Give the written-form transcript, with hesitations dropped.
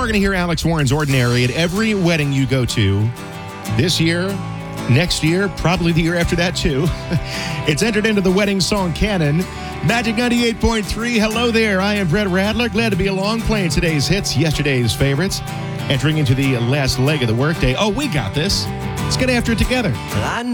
going to hear Alex Warren's Ordinary at every wedding you go to this year, next year, probably the year after that too. It's entered into the wedding song canon. Magic 98.3, hello there. I am Brett Radler. Glad to be along playing today's hits, yesterday's favorites. Entering into the last leg of the workday. Oh, we got this. Let's get after it together. I